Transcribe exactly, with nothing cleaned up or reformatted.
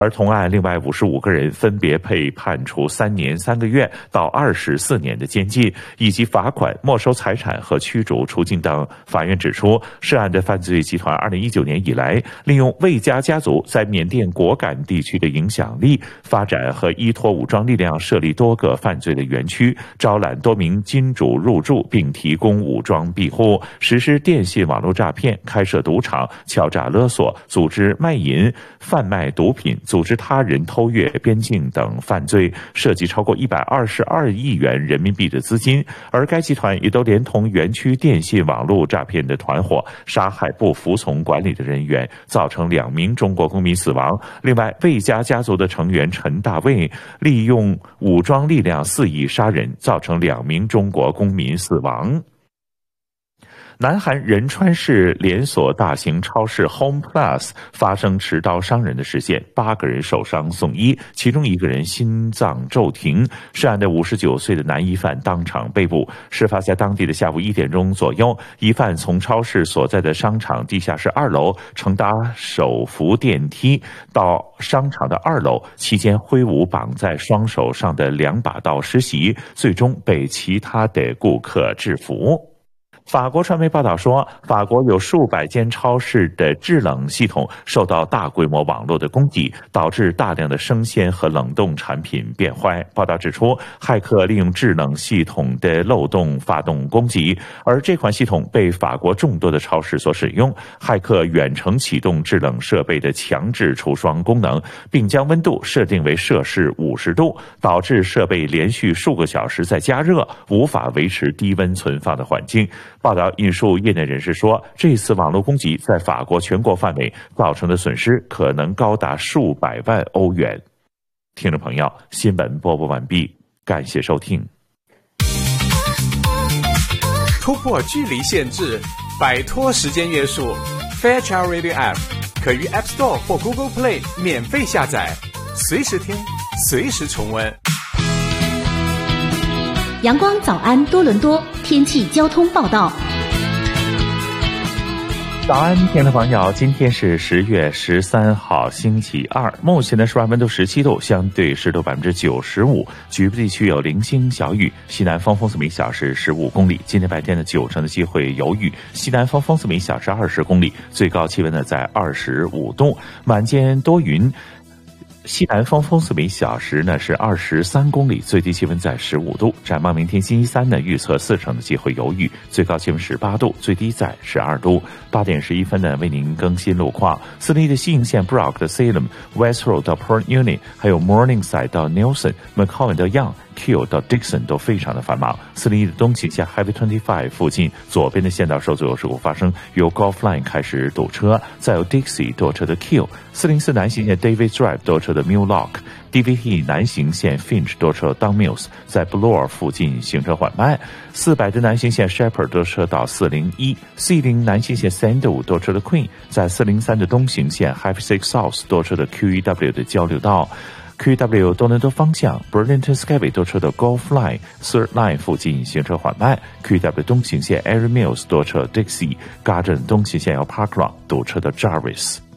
而同案另外五十五个人分别被判处三年三个月到二十四年的监禁，以及罚款、没收财产和驱逐出境等。法院指出，涉案的犯罪集团二零一九年以来，利用魏家家族在缅甸果敢地区的影响力，发展和依托武装力量设立多个犯罪的园区，招揽多名金主入驻，并提供武装庇护，实施电信网络诈骗、开设赌场、敲诈勒索、组织卖淫、贩卖毒品、组织他人偷越边境等犯罪，涉及超过一百二十二亿元人民币的资金。而该集团也都连同园区电信网络诈骗的团伙，杀害不服从管理的人员，造成两名中国公民死亡。另外，魏家家族的成员陈大卫利用武装力量肆意杀人，造成两名中国公民死亡。南韩仁川市连锁大型超市 Home Plus 发生持刀伤人的事件，八个人受伤送医，其中一个人心脏骤停。涉案的五十九岁的男疑犯当场被捕。事发在当地的下午一点钟左右，疑犯从超市所在的商场地下室二楼乘搭手扶电梯到商场的二楼，期间挥舞绑在双手上的两把刀施袭，最终被其他的顾客制服。法国传媒报道说，法国有数百间超市的制冷系统受到大规模网络的攻击，导致大量的生鲜和冷冻产品变坏。报道指出，骇客利用制冷系统的漏洞发动攻击，而这款系统被法国众多的超市所使用。骇客远程启动制冷设备的强制除霜功能，并将温度设定为摄氏五十度，导致设备连续数个小时在加热，无法维持低温存放的环境。报道引述业内人士说，这次网络攻击在法国全国范围造成的损失可能高达数百万欧元。听众朋友，新闻播报完毕，感谢收听。 突破距离限制，摆脱时间约束 ，Fairchild Radio App 可于 App Store 或 Google Play 免费下载，随时听，随时重温。 阳光早安多伦多天气交通报道。 早安，听众朋友，今天是十月十三号，星期二。目前的室外温度十七度，相对湿度百分之九十五，局部地区有零星小雨，西南风风速每小时十五公里。今天白天的九成的机会有雨，西南风风速每小时二十公里，最高气温呢在二十五度，晚间多云。西南风风速每小时呢是二十三公里，最低气温在十五度。展望明天星期三呢，预测四成的机会有雨，最高气温十八度，最低在十二度。八点十一分呢，为您更新路况。四零一的西营线 Brock 的 Salem、West Road 到 Port Union， 还有 Morningside 到 Nelson、McCowan 到 Young、Keele 到 Dixon 都非常的繁忙。四零一的东行线 Highway 二十五附近左边的线道受阻有事故发生，由 Gulf Line 开始堵车，再有 Dixie 多车的 Keele。四零四南行线 David Drive 多车的 Mill Lock。D V T 南行线 Finch 多车 Don Mills， 在 Bloor 附近行车缓慢。四百的南行线 Shepherd 多车到四零一。四零南行线 Sandalwood 多车的 Queen， 在四零三的东行线 Highway six South 多车的 Q E W 的交流道。Q E W 多伦多方向 Burlington Skyway 多车的 Gulf Line Third Line 附近行车缓慢。Q E W 东行线 Erie Mills 多车 Dixie， Garden 东行线 Park Run 堵车的 Jarvis。